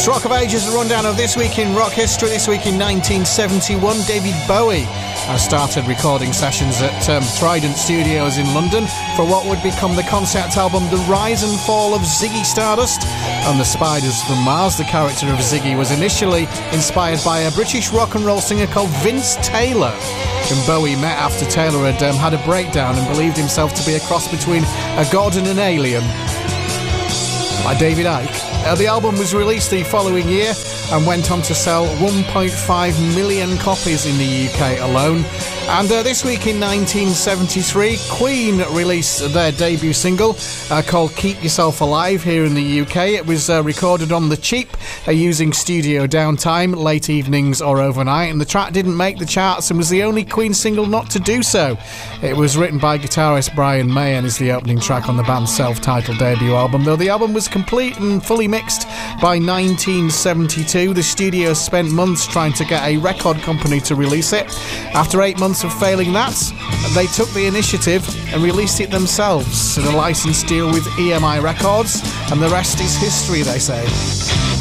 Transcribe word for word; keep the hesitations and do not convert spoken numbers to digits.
It's Rock of Ages, a rundown of this week in rock history. This week in nineteen seventy-one, David Bowie uh, started recording sessions at um, Trident Studios in London for what would become the concept album The Rise and Fall of Ziggy Stardust. And the Spiders from Mars, the character of Ziggy, was initially inspired by a British rock and roll singer called Vince Taylor, whom Bowie met after Taylor had um, had a breakdown and believed himself to be a cross between a god and an alien, like David Icke. Uh, the album was released the following year and went on to sell one point five million copies in the U K alone. And uh, this week in nineteen seventy-three, Queen released their debut single uh, called Keep Yourself Alive here in the U K. It was uh, recorded on the cheap uh, using studio downtime, late evenings or overnight, and the track didn't make the charts and was the only Queen single not to do so. It was written by guitarist Brian May and is the opening track on the band's self-titled debut album, though the album was complete and fully mixed by nineteen seventy-two. The studio spent months trying to get a record company to release it. After eight months of failing that, they took the initiative and released it themselves in a license deal with E M I Records, and the rest is history, they say.